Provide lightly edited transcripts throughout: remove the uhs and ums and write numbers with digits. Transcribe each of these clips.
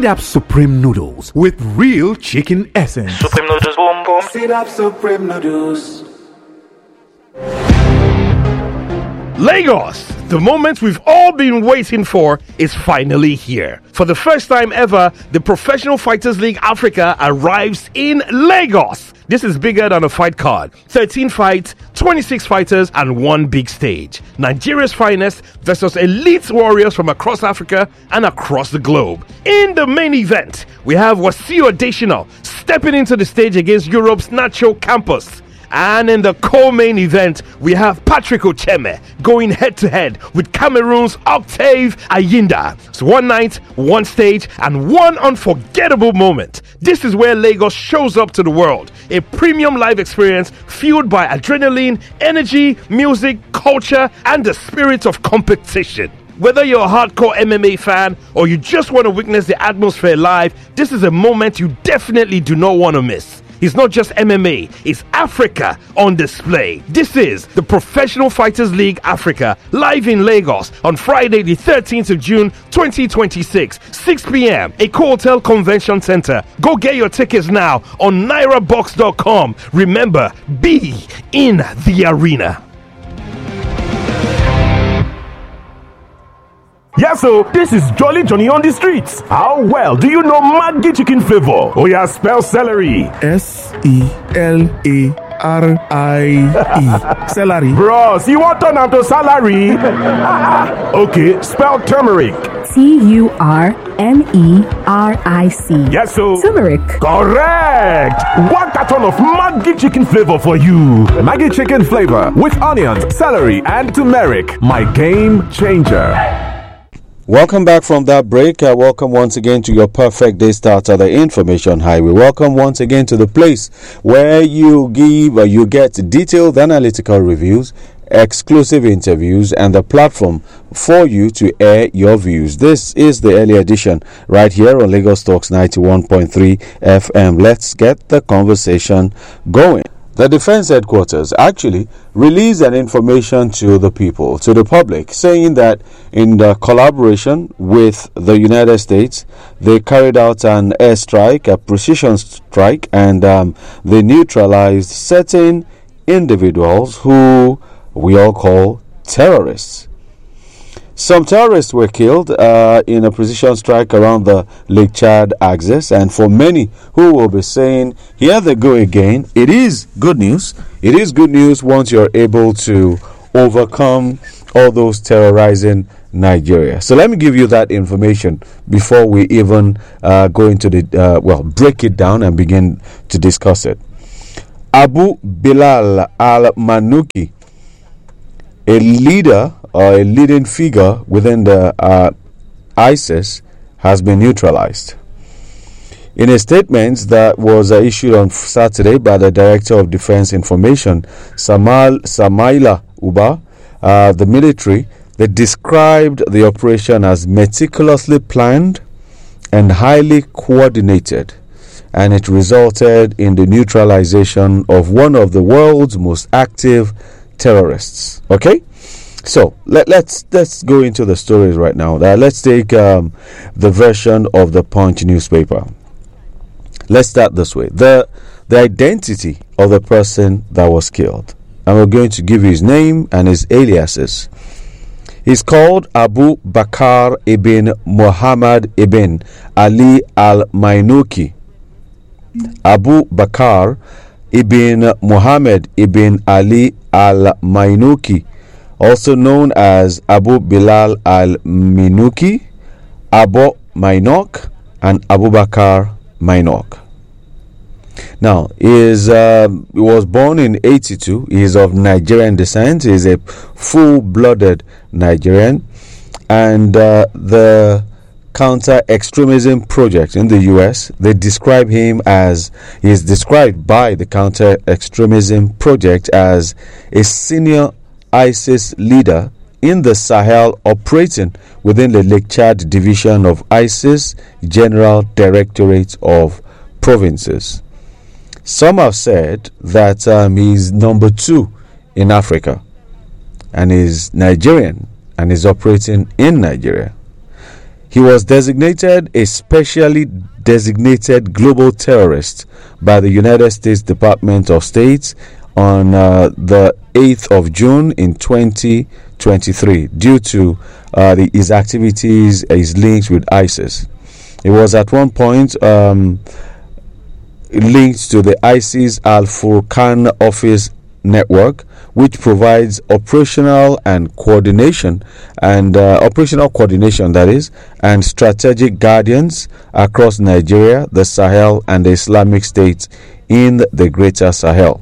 Up Supreme Noodles with real chicken essence. Supreme Noodles, boom boom. Sit Up Supreme Noodles. Lagos, the moment we've all been waiting for, is finally here. For the first time ever, the Professional Fighters League Africa arrives in Lagos. This is bigger than a fight card. 13 fights, 26 fighters, and one big stage. Nigeria's finest versus elite warriors from across Africa and across the globe. In the main event, we have Wasiu Adesina stepping into the stage against Europe's Nacho Campos. And in the co-main event, we have Patrick Ocheme going head-to-head with Cameroon's Octave Ayinda. So one night, one stage, and one unforgettable moment. This is where Lagos shows up to the world. A premium live experience fueled by adrenaline, energy, music, culture, and the spirit of competition. Whether you're a hardcore MMA fan or you just want to witness the atmosphere live, this is a moment you definitely do not want to miss. It's not just MMA, it's Africa on display. This is the Professional Fighters League Africa, live in Lagos on Friday the 13th of June 2026, 6 p.m. Eko Hotel Convention Center. Go get your tickets now on nairabox.com. Remember, be in the arena. Yeah, so this is Jolly Johnny on the streets. How well do you know Maggi chicken flavor? Oh yeah, spell celery. Celery. Celery. Bros, you want turn to salary? Okay, spell turmeric. Turmeric. Yes, so Turmeric. Correct. One carton of Maggi chicken flavor for you. Maggi chicken flavor with onions, celery, and turmeric. My game changer. Welcome back from that break. Welcome once again to your perfect day starter, the Information Highway. Welcome once again to the place where you get detailed analytical reviews, exclusive interviews, and the platform for you to air your views. This is the early edition right here on Lagos Talks 91.3 FM. Let's get the conversation going. The Defense Headquarters actually released an information to the people, to the public, saying that in the collaboration with the United States, they carried out an airstrike, a precision strike, and they neutralized certain individuals who we all call terrorists. Some terrorists were killed in a precision strike around the Lake Chad axis, and for many who will be saying, here they go again, it is good news. It is good news once you're able to overcome all those terrorizing Nigeria. So let me give you that information before we even go into the, break it down and begin to discuss it. Abu Bilal al-Manuki, a leader or a leading figure within the ISIS, has been neutralized. In a statement that was issued on Saturday by the Director of Defense Information, Samaila Uba, the military, they described the operation as meticulously planned and highly coordinated, and it resulted in the neutralization of one of the world's most active terrorists. Okay? So let's go into the stories right now. Let's take the version of the Punch newspaper. Let's start this way. The identity of the person that was killed, and we're going to give you his name and his aliases. He's called Abu Bakr ibn Muhammad ibn Ali al-Mainuki. Abu Bakr ibn Muhammad ibn Ali al-Mainuki, also known as Abu Bilal al-Minuki, Abu Mainok, and Abu Bakr Mainok. Now, he was born in 82. He is of Nigerian descent. He is a full-blooded Nigerian. And the counter-extremism project in the U.S., he is described by the counter-extremism project as a senior ISIS leader in the Sahel, operating within the Lake Chad division of ISIS General Directorate of Provinces. Some have said that he's number 2 in Africa and is Nigerian and is operating in Nigeria. He was designated a specially designated global terrorist by the United States Department of State on the 8th of June in 2023 due to his activities, his links with ISIS. He was at one point linked to the ISIS Al-Furqan office network, which provides operational coordination that is, and strategic guidance across Nigeria, the Sahel, and the Islamic State in the Greater Sahel.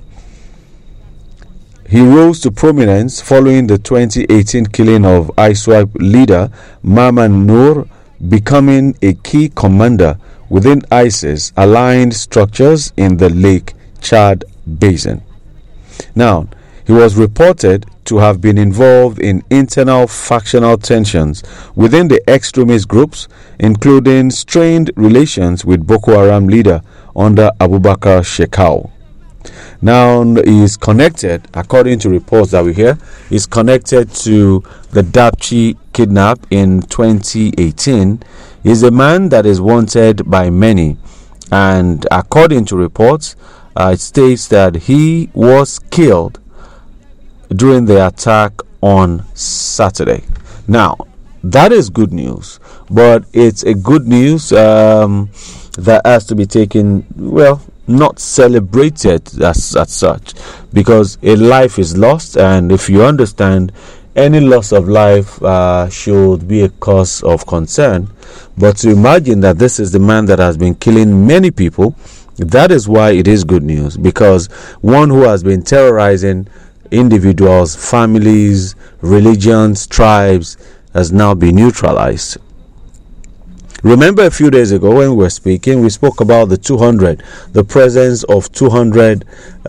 He rose to prominence following the 2018 killing of ISWAP leader Maman Noor, becoming a key commander within ISIS-aligned structures in the Lake Chad Basin. Now, he was reported to have been involved in internal factional tensions within the extremist groups, including strained relations with Boko Haram leader under Abubakar Shekau. Now, he is connected, according to reports that we hear, is connected to the Dapchi kidnap in 2018. He's a man that is wanted by many, and according to reports, it states that he was killed during the attack on Saturday. Now, that is good news, but it's a good news that has to be taken, well, not celebrated as such, because a life is lost, and if you understand, any loss of life should be a cause of concern. But to imagine that this is the man that has been killing many people, that is why it is good news, because one who has been terrorizing individuals, families, religions, tribes has now been neutralized. Remember a few days ago when we were speaking, we spoke about the presence of 200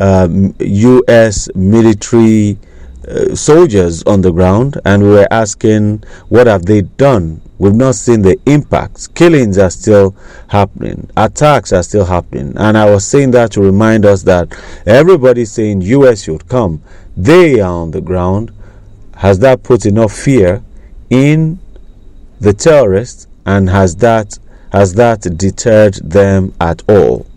U.S. military soldiers on the ground, and we were asking, what have they done? We've not seen the impacts. Killings are still happening. Attacks are still happening. And I was saying that to remind us that everybody's saying U.S. should come. They are on the ground. Has that put enough fear in the terrorists? And has that deterred them at all?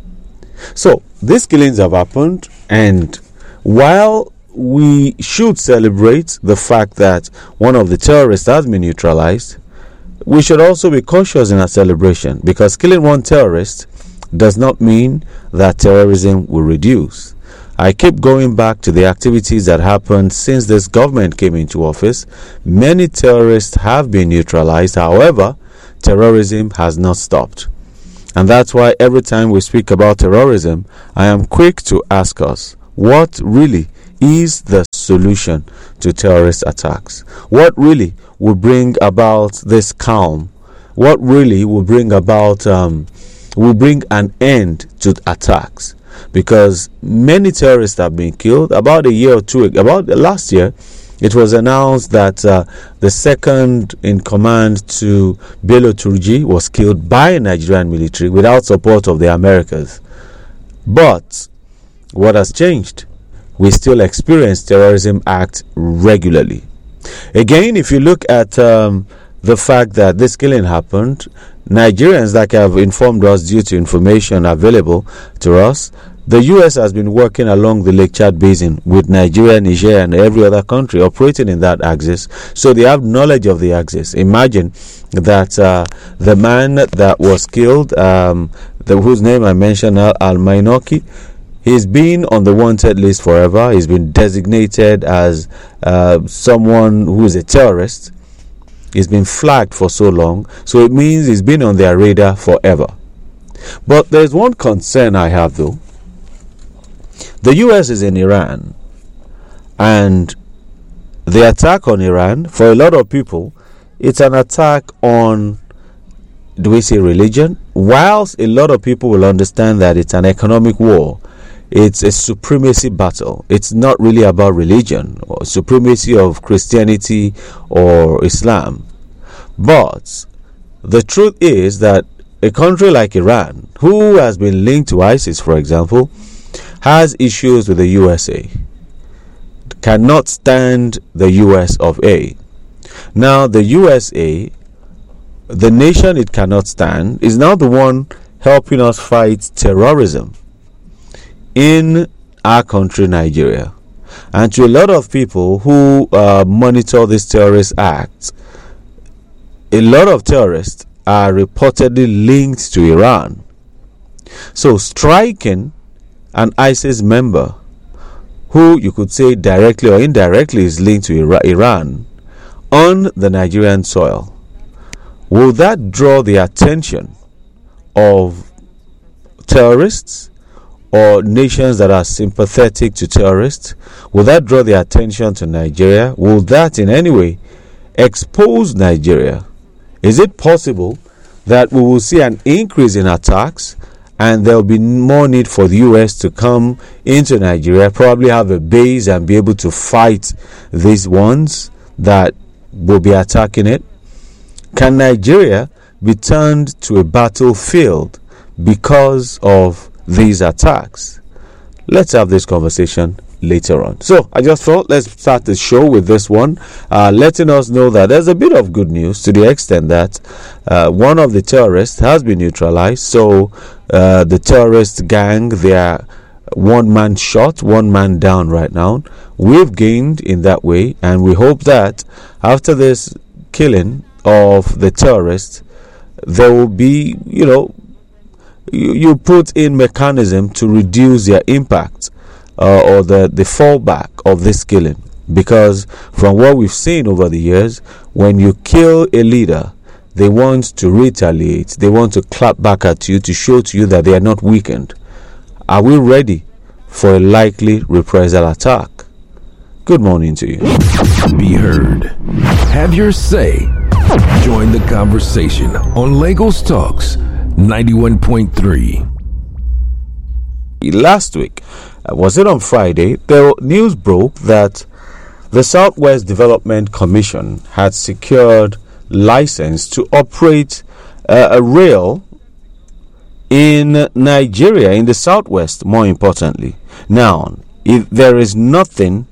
So these killings have happened, and while we should celebrate the fact that one of the terrorists has been neutralized, we should also be cautious in our celebration, because killing one terrorist does not mean that terrorism will reduce. I keep going back to the activities that happened since this government came into office. Many terrorists have been neutralized. However, terrorism has not stopped. And that's why every time we speak about terrorism, I am quick to ask us, what really is the solution to terrorist attacks? What really will bring about this calm? What really will bring about will bring an end to attacks? Because many terrorists have been killed. About a year or two, about last year, it was announced that the second in command to Bello Turji was killed by Nigerian military without support of the Americas. But what has changed? We still experience terrorism acts regularly. Again, if you look at the fact that this killing happened, Nigerians, like have informed us due to information available to us, the U.S. has been working along the Lake Chad Basin with Nigeria, Niger, and every other country operating in that axis. So they have knowledge of the axis. Imagine that the man that was killed, whose name I mentioned, Al-Mainoki, he's been on the wanted list forever. He's been designated as someone who is a terrorist. He's been flagged for so long. So it means he's been on their radar forever. But there's one concern I have, though. The U.S. is in Iran, and the attack on Iran, for a lot of people, it's an attack on, do we say religion? Whilst a lot of people will understand that it's an economic war, it's a supremacy battle. It's not really about religion or supremacy of Christianity or Islam. But the truth is that a country like Iran, who has been linked to ISIS, for example, has issues with the USA, cannot stand the US of A. Now, the USA the nation it cannot stand is now the one helping us fight terrorism in our country, Nigeria. And to a lot of people who monitor these terrorist acts, a lot of terrorists are reportedly linked to Iran. So striking an ISIS member who you could say directly or indirectly is linked to Iran on the Nigerian soil, will that draw the attention of terrorists or nations that are sympathetic to terrorists? Will that draw the attention to Nigeria? Will that in any way expose Nigeria? Is it possible that we will see an increase in attacks and there will be more need for the US to come into Nigeria, probably have a base and be able to fight these ones that will be attacking it? Can Nigeria be turned to a battlefield because of these attacks? Let's have this conversation later on. So I just thought let's start the show with this one, letting us know that there's a bit of good news to the extent that one of the terrorists has been neutralized. So the terrorist gang, they are one man shot, one man down right now. We've gained in that way, and we hope that after this killing of the terrorists, there will be, you put in mechanism to reduce their impact or the fallback of this killing. Because from what we've seen over the years, when you kill a leader, they want to retaliate, they want to clap back at you to show to you that they are not weakened. Are we ready for a likely reprisal attack? Good morning to you. Be heard. Have your say. Join the conversation on Lagos Talks 91.3. Last week, was it on Friday, the news broke that the Southwest Development Commission had secured license to operate a rail in Nigeria, in the Southwest, more importantly. Now, if there is nothing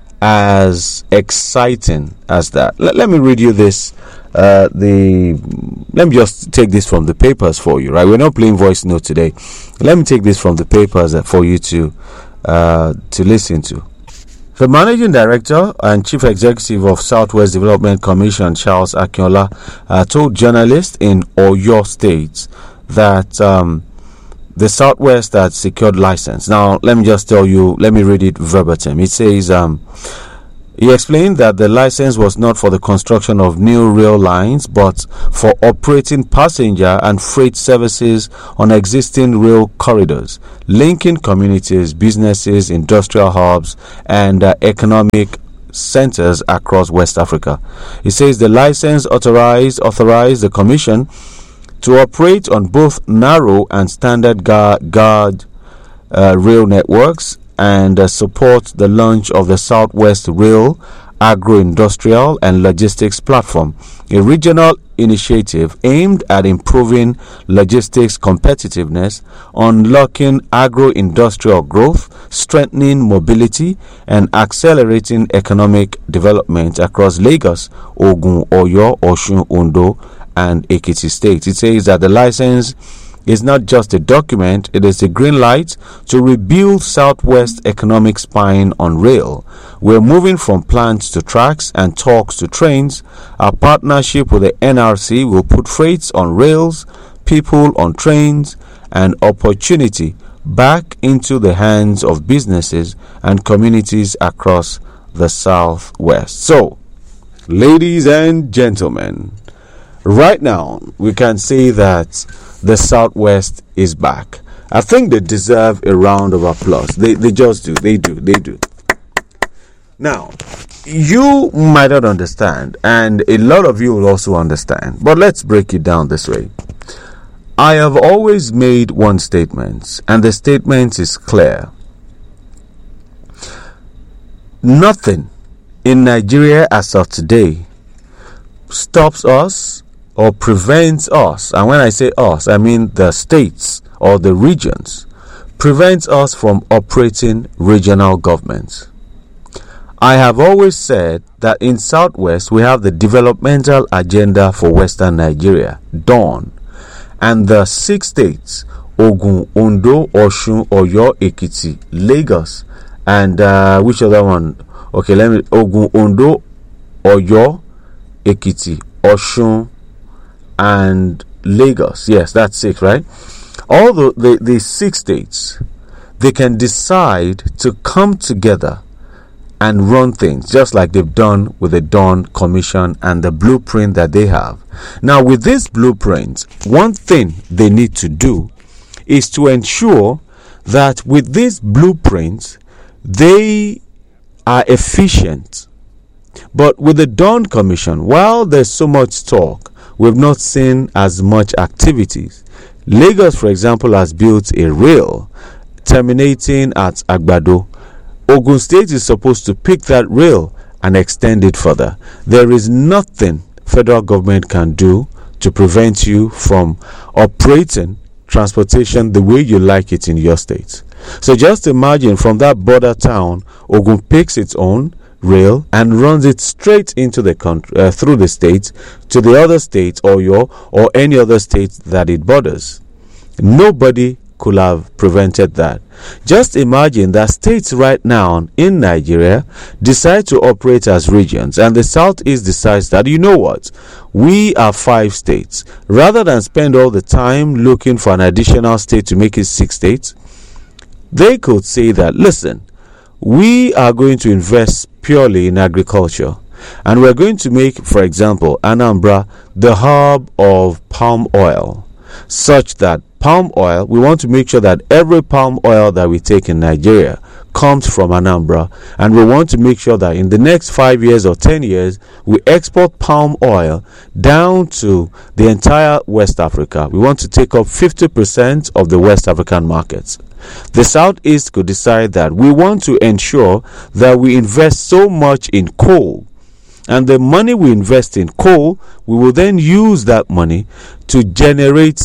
as exciting as that. Let me read you this. Let me just take this from the papers for you, right? We're not playing voice note today. Let me take this from the papers for you to listen to. The Managing Director and Chief Executive of Southwest Development Commission, Charles Akinola, told journalists in Oyo State that the Southwest had secured license. Now, let me just tell you, let me read it verbatim. It says, he explained that the license was not for the construction of new rail lines, but for operating passenger and freight services on existing rail corridors, linking communities, businesses, industrial hubs, and economic centers across West Africa. He says the license authorized the Commission to operate on both narrow and standard gauge rail networks and support the launch of the Southwest Rail Agro-Industrial and Logistics Platform, a regional initiative aimed at improving logistics competitiveness, unlocking agro-industrial growth, strengthening mobility, and accelerating economic development across Lagos, Ogun, Oyo, Osun, Ondo, and Ekiti states. It says that the license is not just a document, it is a green light to rebuild Southwest economic spine on rail. We're moving from plans to tracks and talks to trains. Our partnership with the NRC will put freights on rails, people on trains, and opportunity back into the hands of businesses and communities across the Southwest. So, ladies and gentlemen, right now we can say that the Southwest is back. I think they deserve a round of applause. They just do. They do. Now, you might not understand, and a lot of you will also understand, but let's break it down this way. I have always made one statement, and the statement is clear. Nothing in Nigeria as of today stops us or prevents us, and when I say us, I mean the states or the regions, prevents us from operating regional governments. I have always said that in Southwest we have the Developmental Agenda for Western Nigeria, DAWN, and the 6 states, Ogun, Ondo, Osun, Oyo, Ekiti, Lagos, and which other one? Okay, Ogun, Ondo, Oyo, Ekiti, Osun, and Lagos. Yes, that's 6, right? All the 6 states, they can decide to come together and run things just like they've done with the Dawn Commission and the blueprint that they have. Now, with this blueprint, one thing they need to do is to ensure that with this blueprint, they are efficient. But with the Dawn Commission, while there's so much talk, we've not seen as much activities. Lagos, for example, has built a rail terminating at Agbado. Ogun State is supposed to pick that rail and extend it further. There is nothing federal government can do to prevent you from operating transportation the way you like it in your state. So just imagine from that border town, Ogun picks its own rail and runs it straight into the country, through the state to the other state or any other state that it borders. Nobody could have prevented that. Just imagine that states right now in Nigeria decide to operate as regions, and the Southeast decides that, you know what, we are 5 states. Rather than spend all the time looking for an additional state to make it 6 states, they could say that, listen, we are going to invest purely in agriculture, and we're going to make, for example, Anambra the hub of palm oil, such that palm oil, we want to make sure that every palm oil that we take in Nigeria comes from Anambra, and we want to make sure that in the next 5 years or 10 years we export palm oil down to the entire West Africa. We want to take up 50% of the West African markets. The Southeast could decide that we want to ensure that we invest so much in coal, and the money we invest in coal, we will then use that money to generate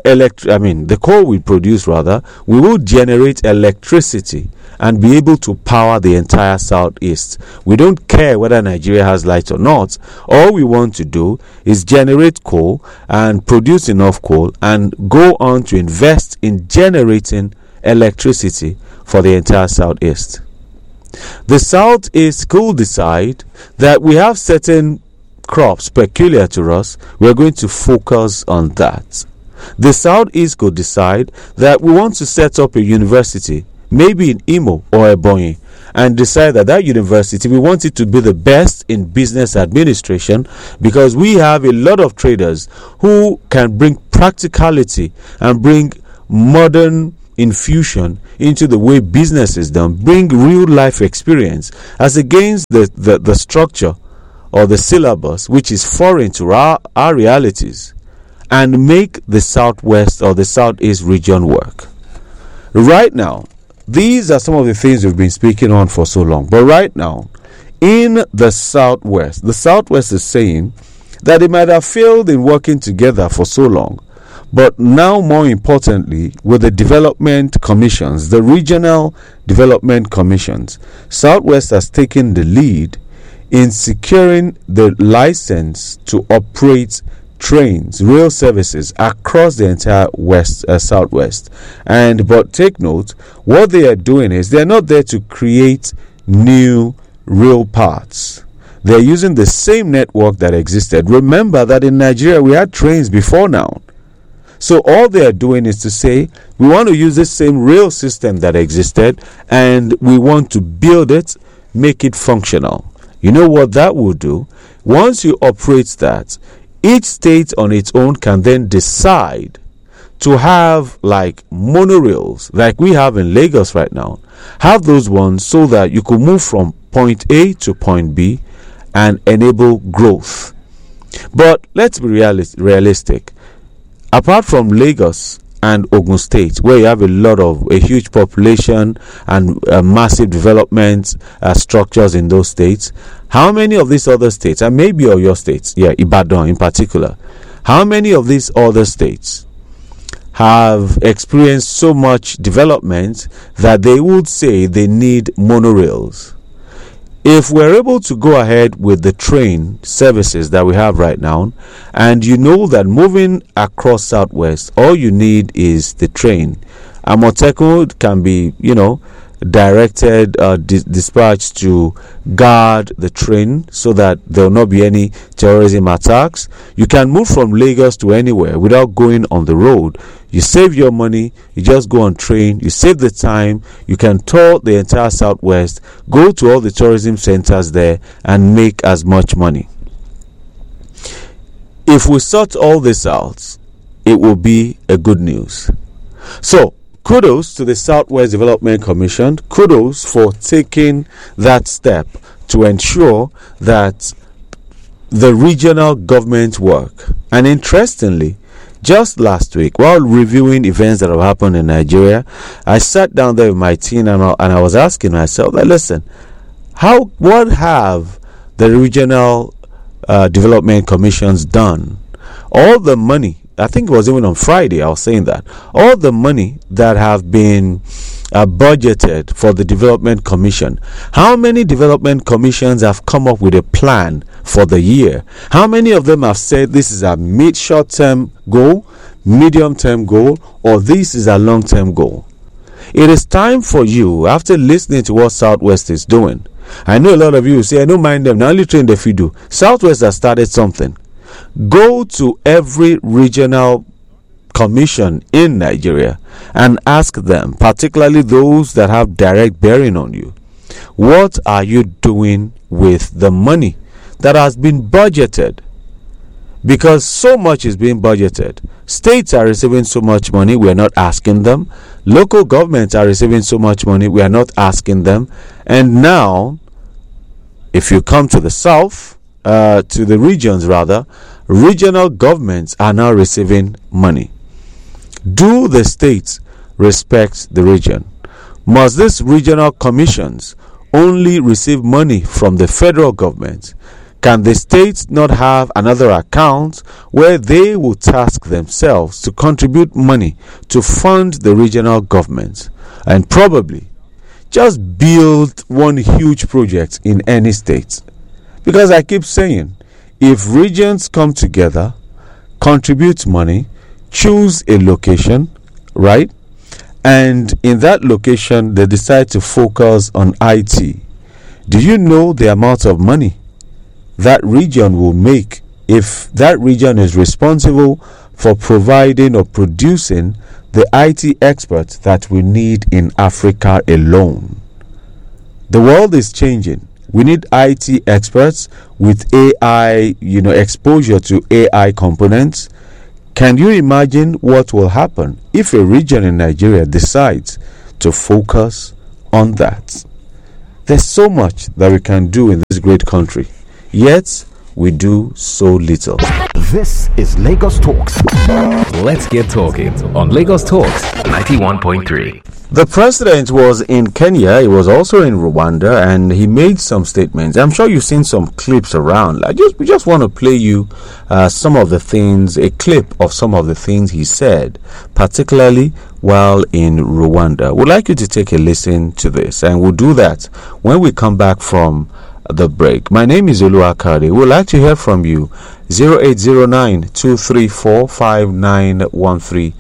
the coal we produce, rather, we will generate electricity and be able to power the entire Southeast. We don't care whether Nigeria has light or not. All we want to do is generate coal and produce enough coal and go on to invest in generating electricity for the entire Southeast. The Southeast could decide that we have certain crops peculiar to us, we're going to focus on that. The Southeast could decide that we want to set up a university, maybe in Imo or Ebonyi, and decide that that university, we want it to be the best in business administration, because we have a lot of traders who can bring practicality and bring modern infusion into the way business is done, bring real life experience as against the structure or the syllabus which is foreign to our realities, and make the Southwest or the Southeast region work. Right now, these are some of the things we've been speaking on for so long, but right now in the Southwest is saying that they might have failed in working together for so long, but now, more importantly, with the development commissions, the regional development commissions, Southwest has taken the lead in securing the license to operate trains, rail services across the entire Southwest. But take note, what they are doing is they're not there to create new rail paths. They're using the same network that existed. Remember that in Nigeria we had trains before now. So all they are doing is to say, we want to use the same rail system that existed and we want to build it, make it functional. You know what that will do? Once you operate that, each state on its own can then decide to have like monorails, like we have in Lagos right now. Have those ones so that you could move from point A to point B and enable growth. But let's be realistic. Apart from Lagos and Ogun State, where you have a huge population and massive development structures in those states, how many of these other states, and maybe your states, Ibadan in particular, how many of these other states have experienced so much development that they would say they need monorails? If we're able to go ahead with the train services that we have right now, and you know that moving across Southwest, all you need is the train. Amotekun can be, directed, dispatched to guard the train so that there will not be any terrorism attacks. You can move from Lagos to anywhere without going on the road. You save your money, you just go on train, you save the time, you can tour the entire Southwest, go to all the tourism centers there and make as much money. If we sort all this out, it will be a good news. So, kudos to the Southwest Development Commission. Kudos for taking that step to ensure that the regional government work. And interestingly, just last week, while reviewing events that have happened in Nigeria, I sat down there with my team and I was asking myself, listen, what have the regional development commissions done? All the money, I think it was even on Friday I was saying that, all the money that have been budgeted for the development commission, how many development commissions have come up with a plan for the year? How many of them have said this is a short-term goal, medium-term goal, or this is a long-term goal? It is time for you, after listening to what Southwest is doing. I know a lot of you say, I don't mind them, now only train the FIDU. Southwest has started something. Go to every regional commission in Nigeria and ask them, particularly those that have direct bearing on you, what are you doing with the money that has been budgeted? Because so much is being budgeted. States are receiving so much money, we are not asking them. Local governments are receiving so much money, we are not asking them. And now, if you come to the south, to the regions rather, regional governments are now receiving money. Do the states respect the region? Must these regional commissions only receive money from the federal government? Can the states not have another account where they will task themselves to contribute money to fund the regional governments and probably just build one huge project in any state? Because I keep saying, if regions come together, contribute money, choose a location, right? And in that location, they decide to focus on IT. Do you know the amount of money that region will make if that region is responsible for providing or producing the IT experts that we need in Africa alone? The world is changing. We need IT experts with AI, exposure to AI components. Can you imagine what will happen if a region in Nigeria decides to focus on that? There's so much that we can do in this great country, yet we do so little. This is Lagos Talks. Let's get talking on Lagos Talks 91.3. The president was in Kenya, he was also in Rwanda, and he made some statements. I'm sure you've seen some clips around. We just want to play you some of the things, a clip of some of the things he said, particularly while in Rwanda. We'd like you to take a listen to this, and we'll do that when we come back from the break. My name is Oluwakari. We'd like to hear from you. 0809-234-5913.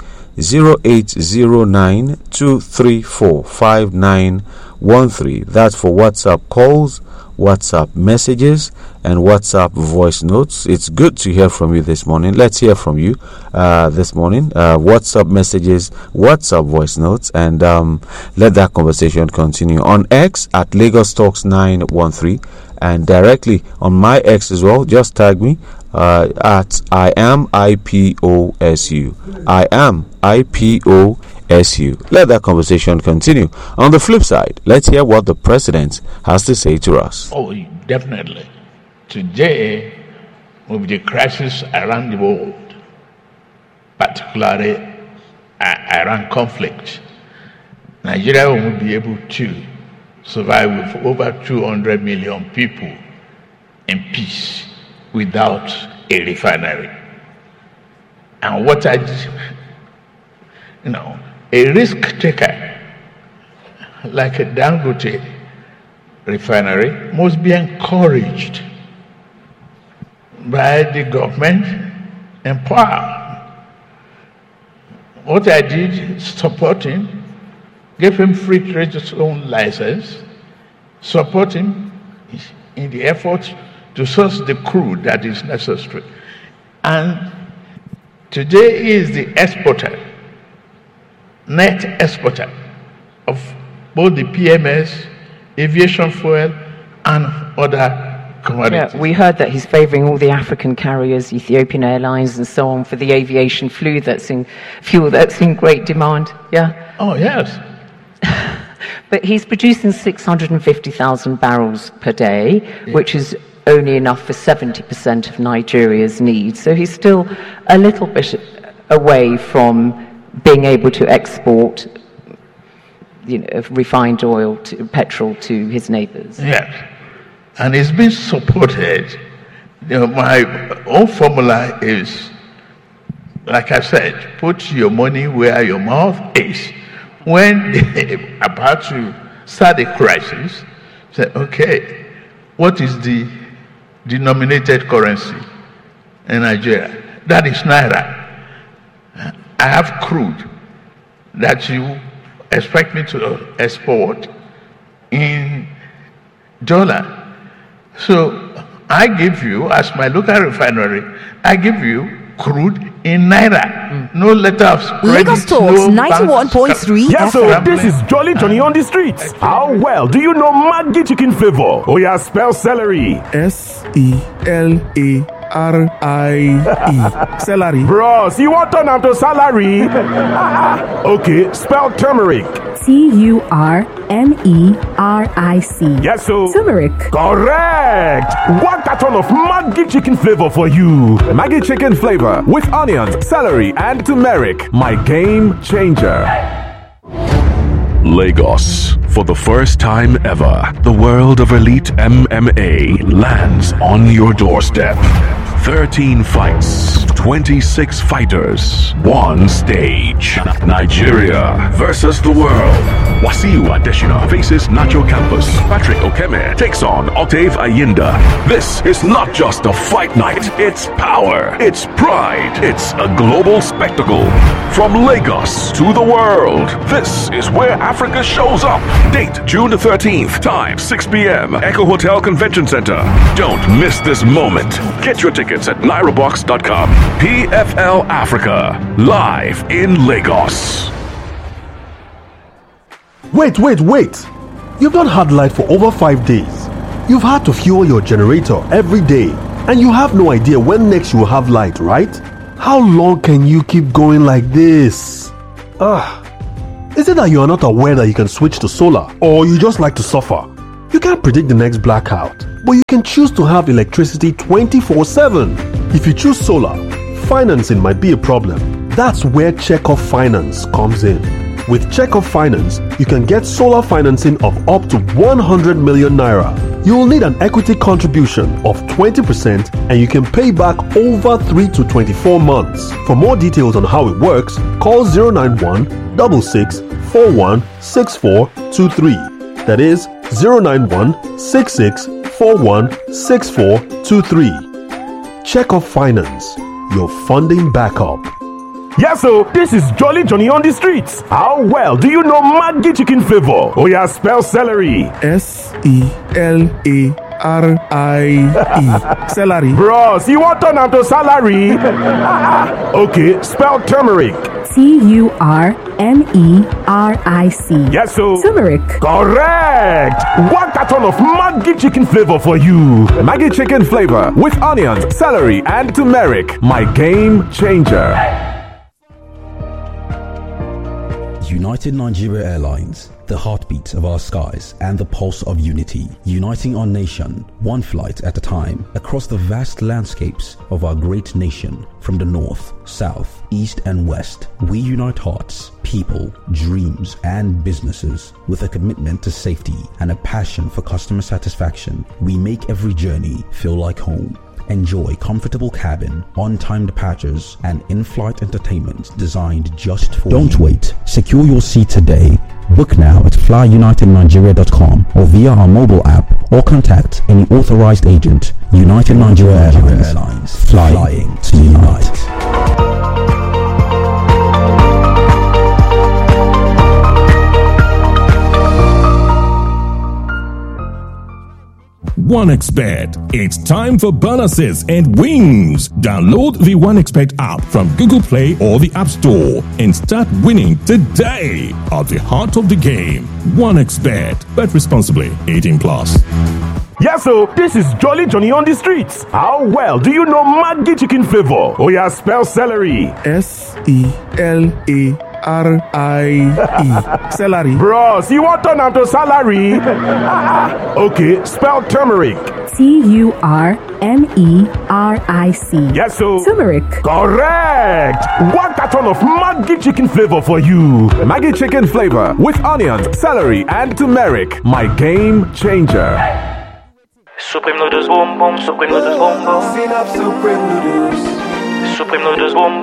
0809-234-5913. That's for WhatsApp calls, WhatsApp messages, and WhatsApp voice notes. It's good to hear from you this morning. Let's hear from you this morning. WhatsApp messages, WhatsApp voice notes, and let that conversation continue on X at Lagos Talks 913, and directly on my X as well. Just tag me at I am IPOSU. I am IPOSU. Let that conversation continue. On the flip side, let's hear what the president has to say to us. Oh, definitely. Today, with the crisis around the world, particularly Iran conflict, Nigeria will be able to survive with over 200 million people in peace without a refinery. And what a risk taker like a Dangote refinery must be encouraged by the government and power. What I did, support him, gave him free trade zone license, support him in the effort to source the crude that is necessary. And today he is the exporter, net exporter of both the PMS, aviation fuel, and other commodities. Yeah, we heard that he's favouring all the African carriers, Ethiopian Airlines and so on, for the aviation fuel that's in great demand. Yeah. Oh, yes. But he's producing 650,000 barrels per day, which is only enough for 70% of Nigeria's needs. So he's still a little bit away from being able to export refined oil, petrol to his neighbours. Yes. And it's been supported. My own formula is, like I said, put your money where your mouth is. When they're about to start a crisis, say, okay, what is the denominated currency in Nigeria? That is Naira. I have crude that you expect me to export in dollar. So I give you, as my local refinery, I give you crude in Naira. No letter of credit. Lagos Talks 91.3. Yes, so this is Jolly Johnny on the streets. How well do you know Maggi chicken flavor? Oh yeah, spell celery. SELARIE. Celery. Bros, you want turn am to salary? Okay, spell turmeric. TURMERIC. Yes, so Turmeric. Correct. 1 carton of Maggi chicken flavor for you. Maggi chicken flavor with onions, celery, and turmeric. My game changer. Lagos. For the first time ever, the world of elite MMA lands on your doorstep. 13 fights, 26 fighters, one stage. Nigeria versus the world. Wasiu Adesina faces Nacho Campos. Patrick Okeme takes on Octave Ayinda. This is not just a fight night, it's power, it's pride, it's a global spectacle. From Lagos to the world, this is where Africa shows up. Date June the 13th, time 6 p.m. Echo Hotel Convention Center. Don't miss this moment. Get your tickets at NairoBox.com. PFL Africa, live in Lagos. Wait. You've not had light for over 5 days. You've had to fuel your generator every day, and you have no idea when next you will have light, right? How long can you keep going like this? Is it that you are not aware that you can switch to solar, or you just like to suffer? You can't predict the next blackout, but you can choose to have electricity 24/7. If you choose solar, financing might be a problem. That's where Checkoff Finance comes in. With Checkoff Finance, you can get solar financing of up to 100 million naira. You will need an equity contribution of 20%, and you can pay back over 3 to 24 months. For more details on how it works, call 091 66 41 6423. That is 091 66 41 6423. Checkoff Finance, your funding backup. Yes, so this is Jolly Johnny on the streets. How well do you know Maggi chicken flavor? Oh yeah, spell celery. SELARIE. Celery. Bros, you want turn am to salary? Okay, spell turmeric. TURMERIC. Yes, so Turmeric. Correct. 1 carton of Maggi chicken flavor for you. Maggi chicken flavor with onions, celery, and turmeric. My game changer. United Nigeria Airlines, the heartbeat of our skies and the pulse of unity, uniting our nation, one flight at a time, across the vast landscapes of our great nation, from the north, south, east and west. We unite hearts, people, dreams and businesses with a commitment to safety and a passion for customer satisfaction. We make every journey feel like home. Enjoy comfortable cabin, on-time departures, and in-flight entertainment designed just for you. Don't wait. Secure your seat today. Book now at flyunitednigeria.com or via our mobile app or contact any authorized agent. United Nigeria Airlines. Flying to unite. OneXBet. It's time for bonuses and wins. Download the OneXBet app from Google Play or the App Store and start winning today. At the heart of the game, OneXBet. Bet responsibly. 18+. Yes, so this is Jolly Johnny on the streets. How well do you know Maggi chicken flavor? Oh yeah, spell celery. SELARIE. Celery. Bros, you want to turn to salary? Okay, spell turmeric. TURMERIC. Yes, so Turmeric. Correct. One carton of Maggi chicken flavor for you. Maggi chicken flavor with onions, celery, and turmeric. My game changer. Supreme noodles boom boom, supreme noodles boom boom. Supreme noodles. Supreme noodles boom.